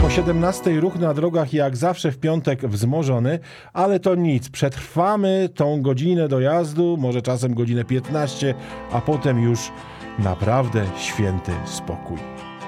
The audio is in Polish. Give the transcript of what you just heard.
O 17 ruch na drogach jak zawsze w piątek wzmożony, ale to nic. Przetrwamy tą godzinę dojazdu, może czasem godzinę 15, a potem już naprawdę święty spokój.